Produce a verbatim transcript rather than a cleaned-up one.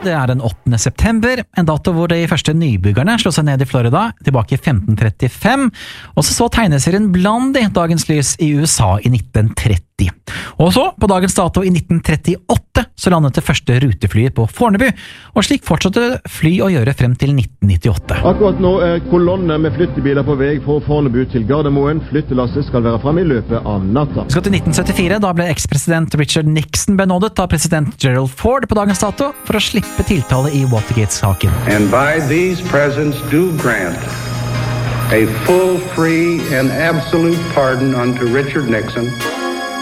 Det er den åttende september, en dato hvor de første nybyggerne slå seg ned i Florida tilbake i femten trettifem, og så så tegneserien Blondie dagens lys i U S A i nitten tretti. Og så, på dagens dato i nitten trettiåtte, så landet det første ruteflyet på Fornebu, og slik fortsatte fly å gjøre frem til nitten nittiåtte. Akkurat nå er kolonne med flyttebiler på vei fra Fornebu til Gardermoen. Flyttelasset skal være frem i løpet av natta. Vi skal til nitten syttifire, da ble ekspresident Richard Nixon benådet av president Gerald Ford på dagens dato for å slippe tiltale i Watergate-saken. And by these presents do grant a full, free and absolute pardon unto Richard Nixon